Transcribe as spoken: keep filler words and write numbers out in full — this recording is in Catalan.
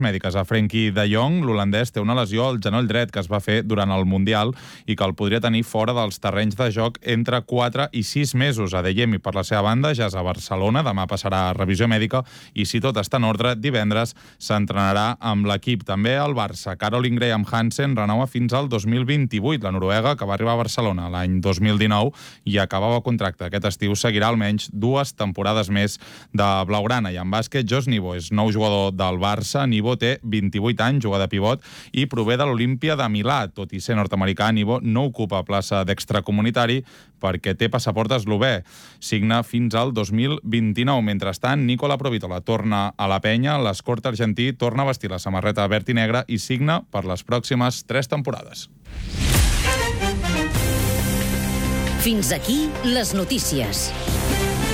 mèdiques a Frenkie de Jong. L'holandès té una lesió al genoll dret que es va fer durant el Mundial i que el podria tenir fora dels terrenys de joc entre quatre i sis mesos. Adeyemi, per la seva banda, ja és a Barcelona. Demà passarà a revisió mèdica i, si tot està en ordre, divendres s'entrenarà amb l'equip. També al Barça, Caroline Graham Hansen renova fins al dos mil vint-i-vuit. La noruega, que va arribar a Barcelona l'any dos mil dinou i acabava contracte aquest estiu, seguirà almenys dues temporades més de blaugrana. I en bàsquet, Josh Nibo és nou jugador del Barça. Nibo té vint-i-vuit anys, juga de pivot i prové de l'Olimpia de Milà. Tot i ser nord-americà, Nibo no ocupa plaça d'extracomunitari perquè té passaport eslové. Signa fins al dos mil vint-i-nou. Mentrestant, Nicola Provitola torna a la penya. L'eskort argentí torna a vestir la samarreta verd i negra i signa per les pròximes tres temporades. Fins aquí les notícies.